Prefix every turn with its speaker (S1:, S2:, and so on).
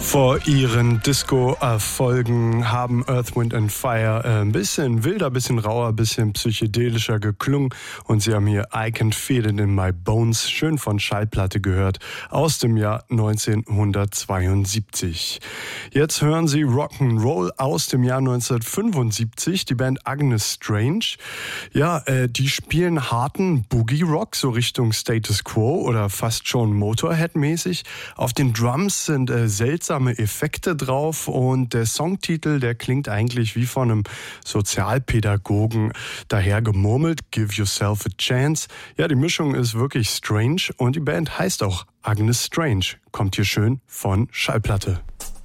S1: Vor ihren Disco-Erfolgen haben Earth, Wind and Fire ein bisschen wilder, ein bisschen rauer, ein bisschen psychedelischer geklungen. Und sie haben hier I Can Feel It in My Bones, schön von Schallplatte gehört, aus dem Jahr 1972. Jetzt hören Sie Rock'n'Roll aus dem Jahr 1975, die Band Agnes Strange. Ja, die spielen harten Boogie-Rock, so Richtung Status Quo oder fast schon Motorhead-mäßig. Auf den Drums sind seltsame Effekte drauf und der Songtitel, der klingt eigentlich wie von einem Sozialpädagogen daher gemurmelt, Give Yourself a Chance. Ja, die Mischung ist wirklich strange und die Band heißt auch Agnes Strange. Kommt hier schön von Schallplatte.